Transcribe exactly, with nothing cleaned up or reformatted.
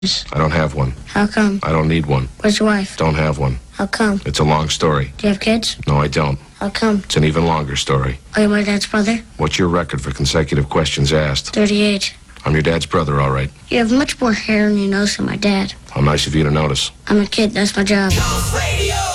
I don't have one. How come? I don't need one. Where's your wife? Don't have one. How come? It's a long story. Do you have kids? No, I don't. How come? It's an even longer story. Are you my dad's brother? What's your record for consecutive questions asked? thirty-eight. I'm your dad's brother, all right. You have much more hair on your nose than my dad. How nice of you to notice. I'm a kid. That's my job. Ghost Radio.